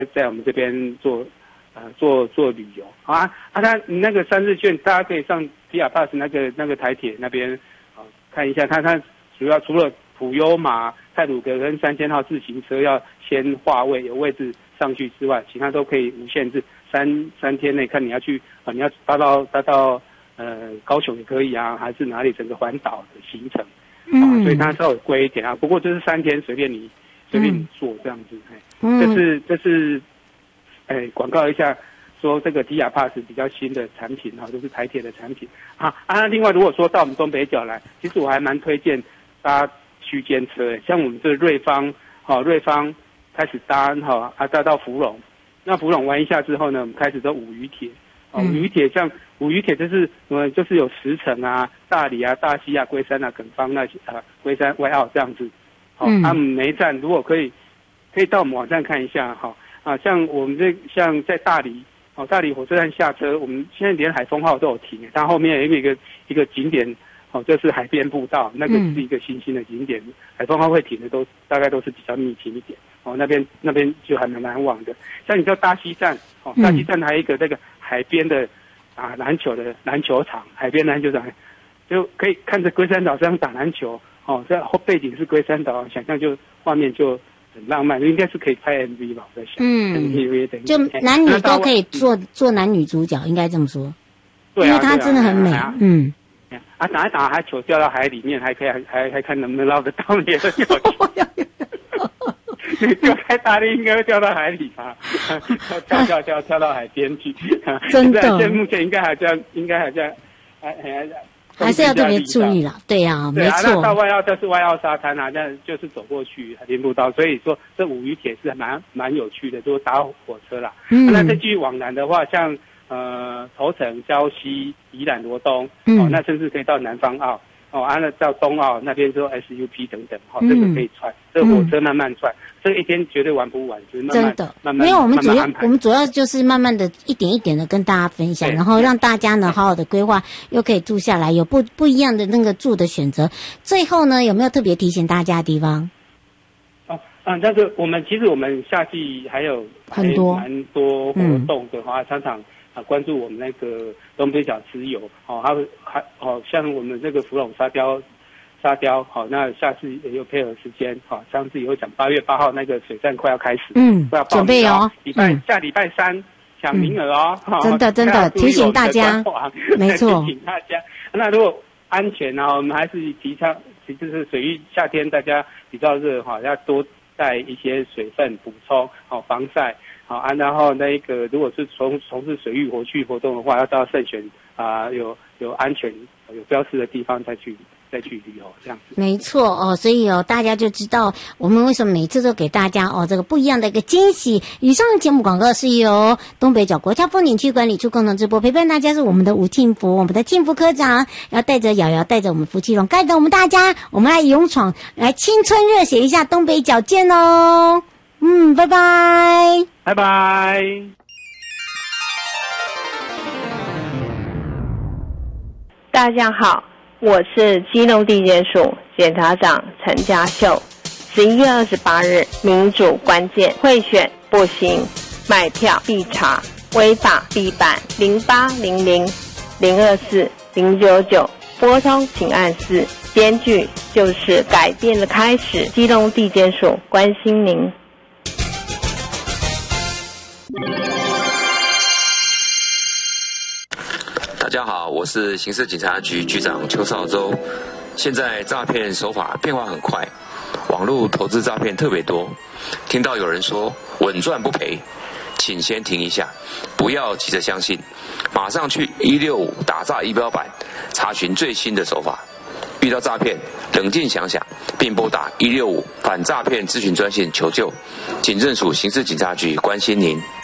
在我们这边做旅游啊。它那个3日券，大家可以上 DR Pass 那个台铁那边看一下，它主要除了普悠玛、太鲁阁跟3000号自行车要先划位有位置上去之外，其他都可以无限制三天内看你要去你要搭到高雄也可以啊，还是哪里整个环岛的行程所以它稍微贵一点啊。不过就是3天随便你做这样子。这是广告一下，说这个 DR Pass 比较新的产品都是台铁的产品另外如果说到我们东北角来，其实我还蛮推荐搭区间车像我们这瑞芳开始搭搭到福隆，那福隆玩一下之后呢，我们开始走五渔铁五渔铁像五渔铁就是有石城啊、大理啊、大溪啊、龟山啊、垦芳那些龟山外澳这样子每一站如果可以到我们网站看一下像我们像在大理火车站下车，我们现在连海丰号都有停，它后面有一个景点就是海边步道，那个是一个新兴的景点，海丰号会停的大概都是比较密集一点那边就还蛮难忘的。像你到大溪站大溪站还有一个那个海边的篮球场，海边篮球场就可以看着龟山岛这样打篮球在后背景是龟山岛，想象就画面就很浪漫，应该是可以拍 MV 吧，我在想。MV 就男女都可以做男女主角，应该这么说。对因为它真的很美。 打一打还球掉到海里面，还可以还看能不能捞得到，也很有趣。你丢太大力，应该会掉到海里吧？跳到海边去。 真的。 现在目前应该还这样， 还是要特别注意啦。对啊，没错。 那到外澳就是外澳沙滩那就是走过去海边步道，所以说这五渔铁是蛮有趣的，就是搭火车啦。那再继续往南的话，像头城、礁溪、宜兰、罗东那甚至可以到南方澳那到东澳那边之后 SUP 等等这个可以串，这个火车慢慢串，这个一天绝对玩不完，就是慢慢因为我们主要就是慢慢的一点一点的跟大家分享，然后让大家呢好好的规划，又可以住下来，有不一样的那个住的选择。最后呢，有没有特别提醒大家的地方？ 但是其实我们夏季还有蛮多活动的话，常常关注我们那个东北角之友还像我们这个福隆沙雕那下次也有配合时间上次也会讲8月8号那个水战快要开始快要报名准备下礼拜3抢名额真的提醒大家没错提醒大家。那如果安全我们还是提倡就是水域夏天大家比较热要多带一些水分补充防晒然后那个如果是从事水域活动的话，要到慎选有安全有标示的地方再去旅游这样子。 没错所以大家就知道我们为什么每次都给大家这个不一样的一个惊喜。以上的节目广告是由东北角国家风景区管理处共同直播，陪伴大家是我们的吴庆福，我们的庆福科长，要带着瑶瑶，带着我们福气龙，带着我们大家，我们来勇闯，来青春热血一下，东北角见哦。拜拜， 拜拜。 大家好，我是基隆地检署检察长陈家秀。11月28日，民主关键贿选不行，买票必查，违法必办。0800-024-099拨通请按4，检举就是改变的开始。基隆地检署关心您。 大家好，我是刑事警察局局长邱少洲。现在诈骗手法变化很快，网络投资诈骗特别多。听到有人说稳赚不赔，请先停一下，不要急着相信，马上去165打诈仪表板查询最新的手法。遇到诈骗，冷静想想，并拨打165反诈骗咨询专线求救。警政署刑事警察局关心您。